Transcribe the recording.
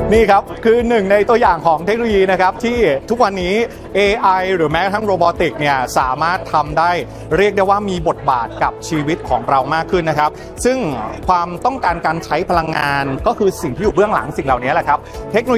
นี่ครับคือหนึ่งในตัวอย่างของเทคโนโลยีนะครับที่ทุกวันนี้ AI หรือแม้กระทั่งโรบอติกเนี่ยสามารถทำได้เรียกได้ว่ามีบทบาทกับชีวิตของเรามากขึ้นนะครับซึ่งความต้องการการใช้พลังงานก็คือสิ่งที่อยู่เบื้องหลังสิ่งเหล่านี้แหละครับเทคโนโลยี